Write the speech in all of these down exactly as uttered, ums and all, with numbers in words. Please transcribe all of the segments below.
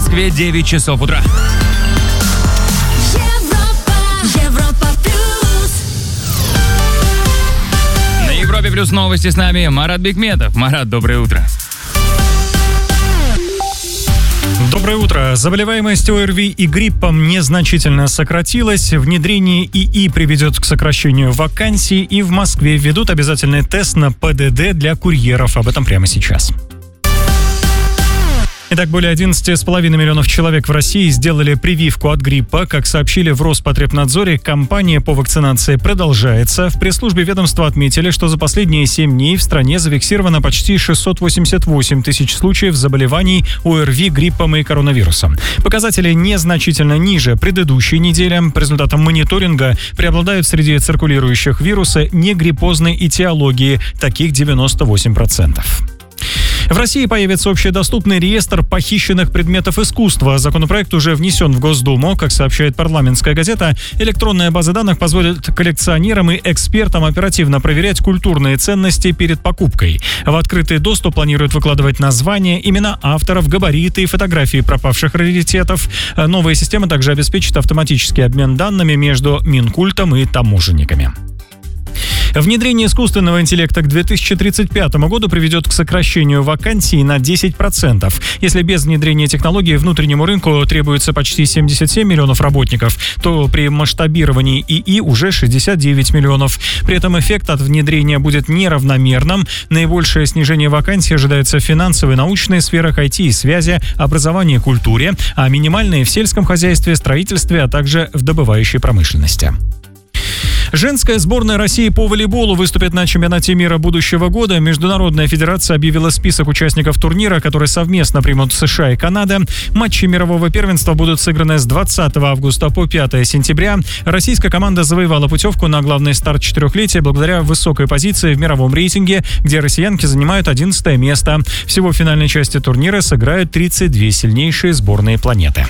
Москве девять часов утра. На Европе плюс новости с нами Марат Бекметов. Марат, доброе утро. Доброе утро. Заболеваемость ОРВИ и гриппом незначительно сократилась. Внедрение ИИ приведет к сокращению вакансий. И в Москве введут обязательный тест на ПДД для курьеров. Об этом прямо сейчас. Итак, более одиннадцать с половиной миллионов человек в России сделали прививку от гриппа. Как сообщили в Роспотребнадзоре, кампания по вакцинации продолжается. В пресс-службе ведомства отметили, что за последние семь дней в стране зафиксировано почти шестьсот восемьдесят восемь тысяч случаев заболеваний ОРВИ, гриппом и коронавирусом. Показатели незначительно ниже предыдущей недели. По результатам мониторинга преобладают среди циркулирующих вирусы негриппозной этиологии, таких девяносто восемь процентов. В России появится общедоступный реестр похищенных предметов искусства. Законопроект уже внесен в Госдуму. Как сообщает парламентская газета, электронная база данных позволит коллекционерам и экспертам оперативно проверять культурные ценности перед покупкой. В открытый доступ планируют выкладывать названия, имена авторов, габариты и фотографии пропавших раритетов. Новая система также обеспечит автоматический обмен данными между Минкультом и таможенниками. Внедрение искусственного интеллекта к две тысячи тридцать пятому году приведет к сокращению вакансий на десять процентов. Если без внедрения технологии внутреннему рынку требуется почти семьдесят семь миллионов работников, то при масштабировании ИИ уже шестьдесят девять миллионов. При этом эффект от внедрения будет неравномерным. Наибольшее снижение вакансий ожидается в финансовой, научной сферах, ай ти и связи, образовании и культуре, а минимальные в сельском хозяйстве, строительстве, а также в добывающей промышленности. Женская сборная России по волейболу выступит на чемпионате мира будущего года. Международная федерация объявила список участников турнира, которые совместно примут США и Канада. Матчи мирового первенства будут сыграны с двадцатого августа по пятое сентября. Российская команда завоевала путевку на главный старт четырехлетия благодаря высокой позиции в мировом рейтинге, где россиянки занимают одиннадцатое место. Всего в финальной части турнира сыграют тридцать две сильнейшие сборные планеты.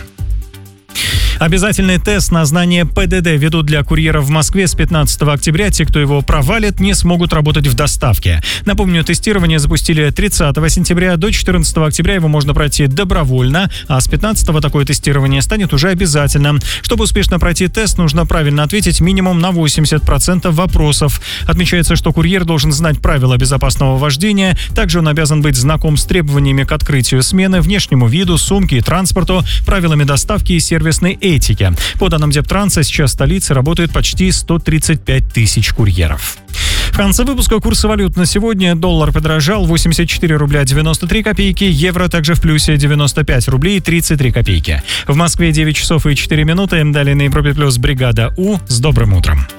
Обязательный тест на знание ПДД ведут для курьеров в Москве с пятнадцатого октября. Те, кто его провалит, не смогут работать в доставке. Напомню, тестирование запустили тридцатого сентября. До четырнадцатого октября его можно пройти добровольно, а с пятнадцатого такое тестирование станет уже обязательным. Чтобы успешно пройти тест, нужно правильно ответить минимум на восемьдесят процентов вопросов. Отмечается, что курьер должен знать правила безопасного вождения. Также он обязан быть знаком с требованиями к открытию смены, внешнему виду, сумке и транспорту, правилами доставки и сервисной этики. По данным Дептранса, сейчас в столице работает почти сто тридцать пять тысяч курьеров. В конце выпуска курсы валют на сегодня. Доллар подорожал, восемьдесят четыре рубля девяносто три копейки. Евро также в плюсе, девяносто пять рублей тридцать три копейки. В Москве девять часов и четыре минуты. Далее на Европе плюс бригада У. С добрым утром.